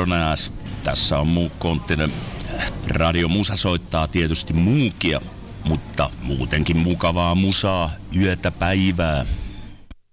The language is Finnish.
Euronääs. Tässä on Muu Konttinen. Radio Musa soittaa tietysti muukia, mutta muutenkin mukavaa musaa yötä päivää.